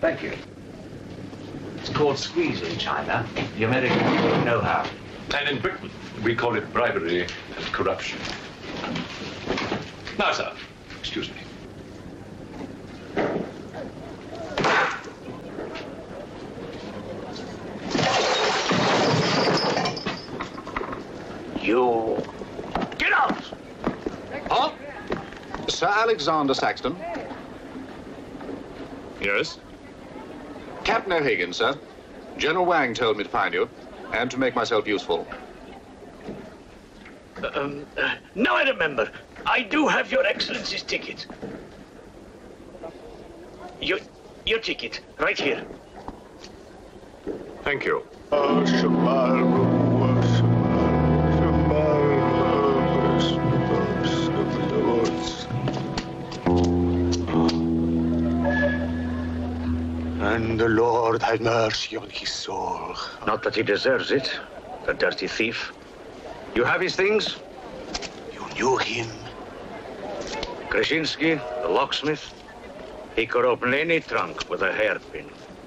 Thank you. It's called squeeze in China. The Americans know how. And in Britain, we call it bribery and corruption. Now, sir, excuse me. You... Get out! Huh? Sir Alexander Saxton. Yes? Captain O'Higgins, sir. General Wang told me to find you, and to make myself useful. Now I remember. I do have your Excellency's ticket. Your ticket, right here. Thank you. And the Lord have mercy on his soul. Not that he deserves it, the dirty thief. You have his things? You knew him? Krasinski, the locksmith, he could open any trunk with a hairpin.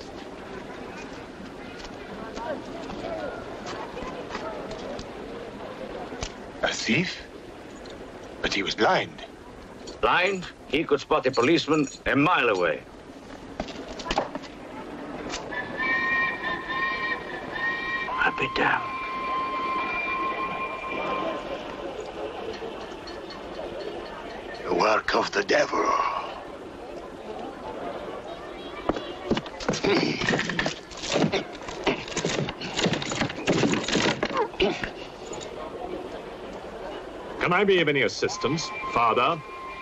A thief? But he was blind. Blind, he could spot a policeman a mile away. I'll be damned. The work of the devil. Can I be of any assistance, Father?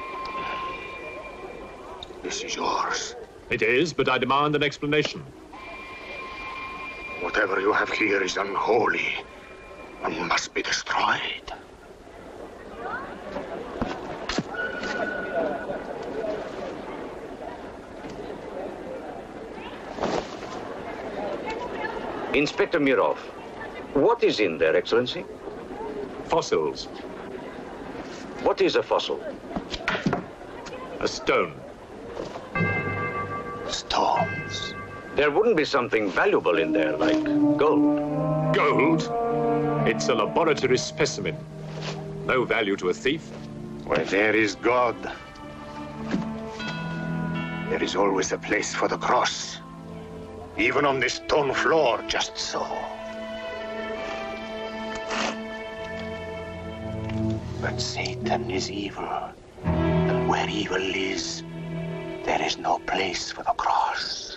This is yours. It is, but I demand an explanation. Whatever you have here is unholy and must be destroyed. Inspector Mirov, what is in there, Excellency? Fossils. What is a fossil? A stone. Stones. There wouldn't be something valuable in there, like gold. Gold? It's a laboratory specimen. No value to a thief. Where there is God, there is always a place for the cross. Even on this stone floor, just so. But Satan is evil. And where evil is, there is no place for the cross.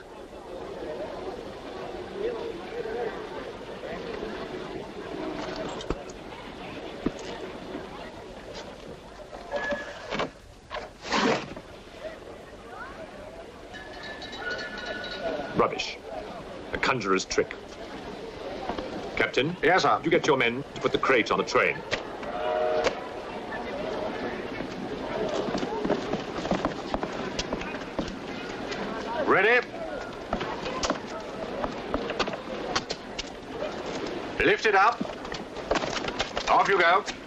Rubbish. A conjurer's trick. Captain? Yes, sir. You get your men to put the crate on the train. Ready? Lift it up. Off you go.